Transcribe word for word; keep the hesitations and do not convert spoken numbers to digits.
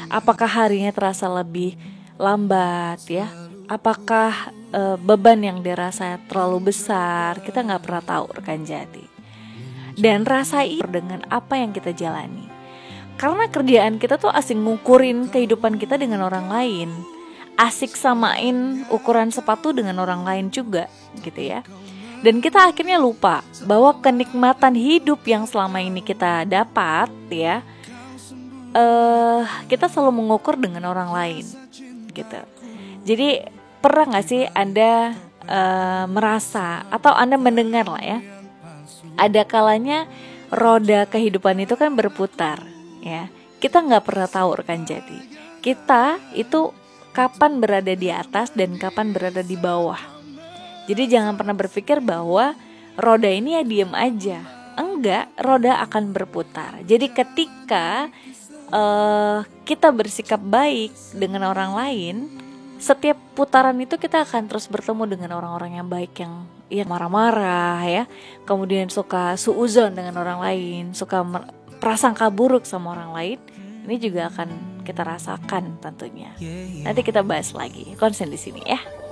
Apakah harinya terasa lebih lambat ya? Apakah e, beban yang dirasa terlalu besar? Kita nggak pernah tahu rekan jati. Dan rasa ini dengan apa yang kita jalani. Karena kerjaan kita tuh asik ngukurin kehidupan kita dengan orang lain, asik samain ukuran sepatu dengan orang lain juga gitu ya. Dan kita akhirnya lupa bahwa kenikmatan hidup yang selama ini kita dapat ya, uh, kita selalu mengukur dengan orang lain gitu. Jadi pernah gak sih Anda uh, merasa atau Anda mendengar lah ya, ada kalanya roda kehidupan itu kan berputar ya. Kita gak pernah tahu rekan jati, kita itu kapan berada di atas dan kapan berada di bawah. Jadi jangan pernah berpikir bahwa roda ini ya diem aja. Enggak, roda akan berputar. Jadi ketika uh, kita bersikap baik dengan orang lain, setiap putaran itu kita akan terus bertemu dengan orang-orang yang baik, yang yang marah-marah ya, kemudian suka suuzon dengan orang lain, suka mer- prasangka buruk sama orang lain. Ini juga akan kita rasakan tentunya. Nanti kita bahas lagi. Konsen di sini ya.